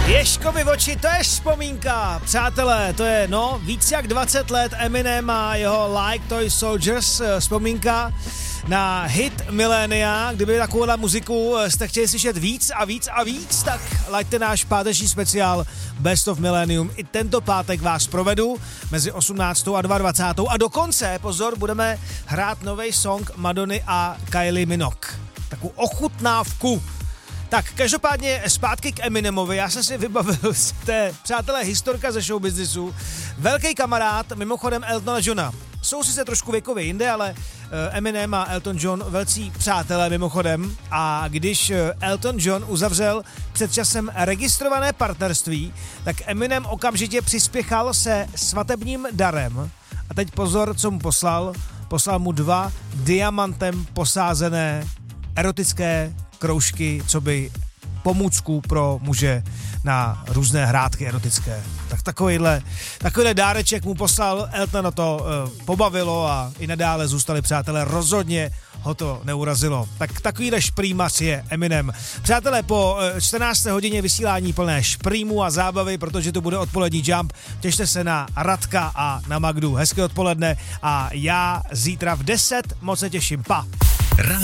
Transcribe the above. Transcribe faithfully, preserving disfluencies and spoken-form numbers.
Ježkovi oči, to je vzpomínka, přátelé, to je, no, víc jak dvacet let Eminem a jeho Like Toy Soldiers, vzpomínka na hit milénia. Kdyby takovouhle muziku jste chtěli slyšet víc a víc a víc, tak laďte náš páteční speciál Best of Millennium. I tento pátek vás provedu mezi osmnáctou a dvacátou druhou a dokonce, pozor, budeme hrát nový song Madony a Kylie Minogue. Takovou ochutnávku. Tak, každopádně zpátky k Eminemovi, já jsem si vybavil z té, přátelé, historka ze showbiznisu. Velký kamarád, mimochodem Eltona Johna. Jsou sice trošku věkově jinde, ale Eminem a Elton John velcí přátelé mimochodem. A když Elton John uzavřel před časem registrované partnerství, tak Eminem okamžitě přispěchal se svatebním darem. A teď pozor, co mu poslal. Poslal mu dva diamantem posázené erotické kroužky, co by pomůcku pro muže na různé hrátky erotické. Tak takovýhle, takovýhle dáreček mu poslal, Elton na to uh, pobavilo a i nadále zůstali přátelé, rozhodně ho to neurazilo. Tak takovýhle šprýmař je Eminem. Přátelé, po uh, čtrnácté hodině vysílání plné šprýmů a zábavy, protože to bude odpolední jump, těšte se na Radka a na Magdu. Hezké odpoledne a já zítra v deset moc se těším. Pa!